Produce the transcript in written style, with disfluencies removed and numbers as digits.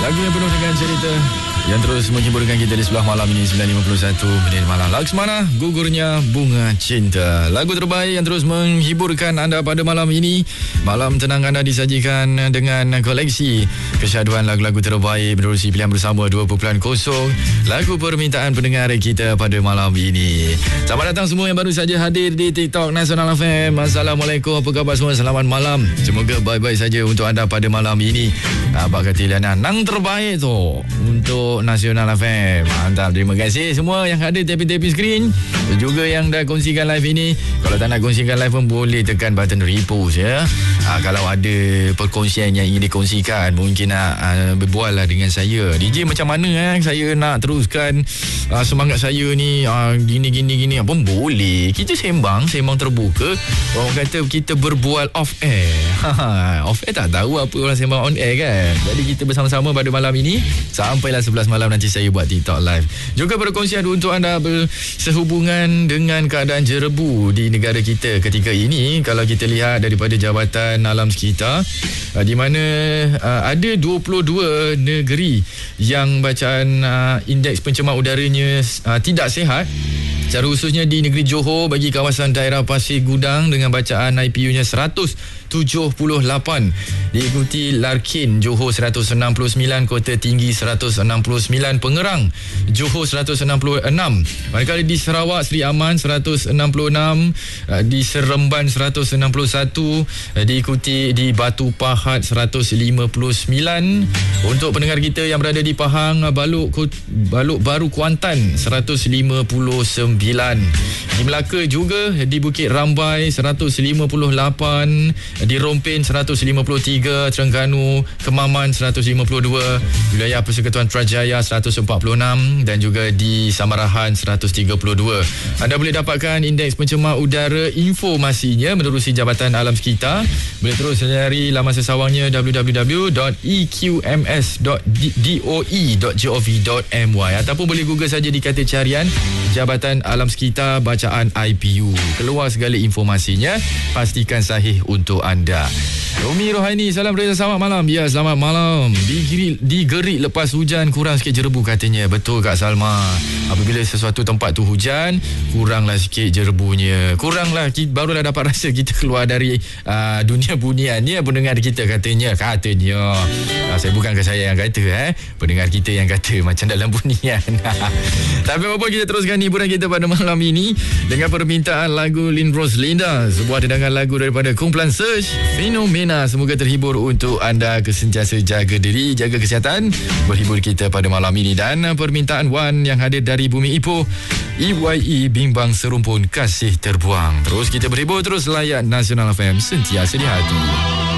Lagu yang penuh dengan cerita yang terus menghiburkan kita di sebelah malam ini 9.51 minit malam. Laksmana, Gugurnya Bunga Cinta. Lagu terbaik yang terus menghiburkan anda pada malam ini. Malam tenang anda disajikan dengan koleksi kesyaduan lagu-lagu terbaik menerusi pilihan bersama 2.0. Lagu permintaan pendengar kita pada malam ini. Selamat datang semua yang baru saja hadir di TikTok Nasional FM. Assalamualaikum, apa khabar semua? Selamat malam. Semoga baik-baik saja untuk anda pada malam ini. Abang kata Liana, nang terbaik tu untuk Nasional FM. Mantap, terima kasih semua yang hadir tepi-tepi skrin, juga yang dah kongsikan live ini. Kalau tak nak kongsikan live pun boleh tekan button repost ya. Kalau ada perkongsian yang ingin dikongsikan, mungkin nak berbual lah dengan saya. DJ macam mana saya nak teruskan semangat saya ni, gini pun boleh. Kita sembang terbuka. Orang kata kita berbual off air. Off air tak tahu apa orang sembang on air kan. Jadi kita bersama-sama pada malam ini sampailah 11 malam nanti saya buat TikTok live. Juga perkongsian untuk anda sehubungan dengan keadaan jerebu di negara kita ketika ini. Kalau kita lihat daripada Jabatan Alam Sekitar, di mana ada 22 negeri yang bacaan indeks pencemar udaranya tidak sihat. Secara khususnya di negeri Johor bagi kawasan daerah Pasir Gudang dengan bacaan IPU-nya 178. Diikuti Larkin Johor 169, Kota Tinggi 169, Pengerang Johor 166. Manakala di Sarawak Seri Aman 166, di Seremban 161, diikuti di Batu Pahat 159. Untuk pendengar kita yang berada di Pahang, Baluk Baru Kuantan 159. Di Melaka juga di Bukit Rambai 158, di Rompin 153, Terengganu Kemaman 152, wilayah Persekutuan Trajaya 146 dan juga di Samarahan 132. Anda boleh dapatkan indeks pencemar udara informasinya menerusi Jabatan Alam Sekitar. Boleh terus cari laman sesawangnya www.eqms.doe.gov.my ataupun boleh google saja di kata carian Jabatan Alam Sekitar bacaan IPU. Keluar segala informasinya, pastikan sahih untuk anda. Umi Rohaini, salam Reza, selamat malam. Ya, selamat malam. Digerik lepas hujan, kurang sikit jerebu katanya. Betul Kak Salma. Apabila sesuatu tempat tu hujan, kuranglah sikit jerebunya. Kuranglah, barulah dapat rasa kita keluar dari dunia bunian. Ya, pendengar kita katanya. Saya bukan ke saya yang kata, pendengar kita yang kata macam dalam bunian. Tapi apa, kita teruskan hiburan kita pada malam ini dengan permintaan lagu Lin Roslinda, sebuah tendangan lagu daripada kumpulan Search, Fenomena. Semoga terhibur untuk anda, sentiasa jaga diri, jaga kesihatan, berhibur kita pada malam ini. Dan permintaan Wan yang hadir dari Bumi Ipoh, EYE Bimbang Serumpun Kasih Terbuang. Terus kita berhibur, terus layan Nasional FM, sentiasa di hati.